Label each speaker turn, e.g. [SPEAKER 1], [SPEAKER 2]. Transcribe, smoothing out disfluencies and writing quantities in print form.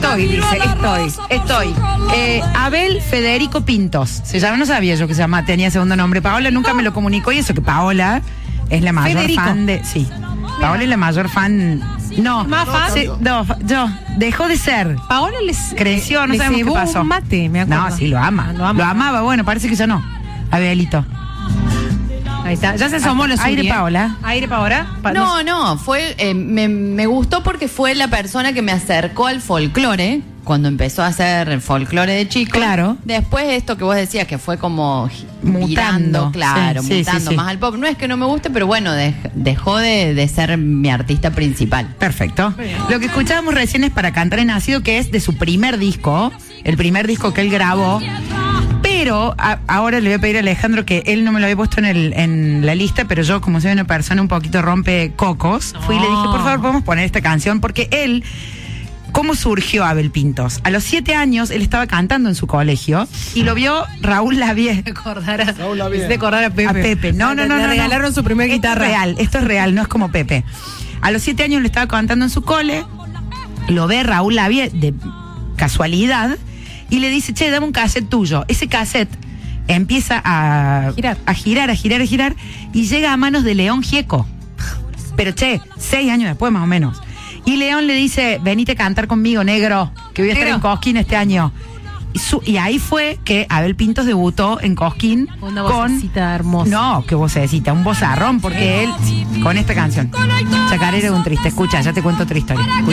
[SPEAKER 1] Estoy. Abel Federico Pintos. Se llama, no sabía yo que se llama, tenía segundo nombre. Paola nunca me lo comunicó y eso que Paola es la mayor fan de. Sí. Paola es la mayor fan. No.
[SPEAKER 2] ¿Más fan?
[SPEAKER 1] Yo. Dejó de ser.
[SPEAKER 2] Paola
[SPEAKER 1] creció, no sabemos qué pasó.
[SPEAKER 2] Un mate, me acuerdo.
[SPEAKER 1] No, sí, lo ama. Lo amaba, bueno, parece que ya no. Abelito.
[SPEAKER 2] Ahí está, ya se asomó los
[SPEAKER 1] Aire Paola.
[SPEAKER 2] Aire Paola.
[SPEAKER 3] No, fue me gustó porque fue la persona que me acercó al folclore cuando empezó a hacer folclore de chico.
[SPEAKER 1] Claro.
[SPEAKER 3] Después esto que vos decías que fue como
[SPEAKER 1] mutando,
[SPEAKER 3] mutando más al pop. No es que no me guste, pero bueno, dejó de ser mi artista principal.
[SPEAKER 1] Perfecto. Lo que escuchábamos recién es Para Cantar He Nacido, que es de su primer disco, el primer disco que él grabó. Pero ahora le voy a pedir a Alejandro, que él no me lo había puesto en la lista, pero yo, como soy una persona un poquito rompe cocos, fui y le dije, por favor, podemos poner esta canción, porque él, ¿cómo surgió Abel Pintos? A los 7 años, él estaba cantando en su colegio y lo vio Raúl Lavie.
[SPEAKER 2] Recordar a Pepe.
[SPEAKER 1] A Pepe. No.
[SPEAKER 2] Le regalaron su primera guitarra.
[SPEAKER 1] Esto es real, no es como Pepe. A los 7 años le estaba cantando en su cole, lo ve Raúl Lavie de casualidad, y le dice, che, dame un cassette tuyo. Ese cassette empieza a girar, y llega a manos de León Gieco. Pero 6 años después más o menos. Y León le dice, venite a cantar conmigo, negro, que voy a estar en Cosquín este año. Y ahí fue que Abel Pintos debutó en Cosquín
[SPEAKER 2] una vocecita hermosa.
[SPEAKER 1] No, qué vocecita, un vozarrón, porque él, con esta canción, Chacarera de un triste. Escucha, ya te cuento otra historia.